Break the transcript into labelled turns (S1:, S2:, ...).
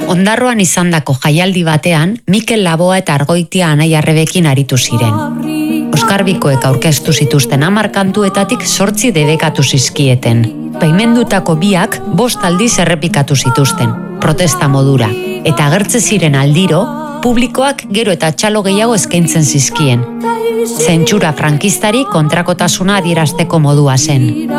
S1: Ondarroan izandako jaialdi batean, Mikel Laboa eta Argoitia Anaiarrebekin aritu ziren. Oskar Bikoek aurkeztu zituzten 10 kantuetatik 8 debekatu zizkieten. Baimendutako 2 5 aldiz errepikatu zituzten, protesta modura. Eta agertze ziren aldiro, publikoak gero eta txalo gehiago eskaintzen zizkien. Zentsura frankistari kontrakotasuna adierazteko modua zen.